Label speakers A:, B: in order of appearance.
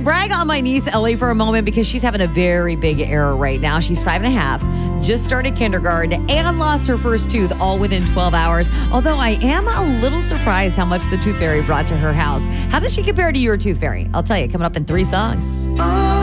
A: brag on my niece, Ellie, for a moment because she's having a very big error right now. She's 5.5, just started kindergarten, and lost her first tooth all within 12 hours. Although I am a little surprised how much the Tooth Fairy brought to her house. How does she compare to your Tooth Fairy? I'll tell you, coming up in 3 songs.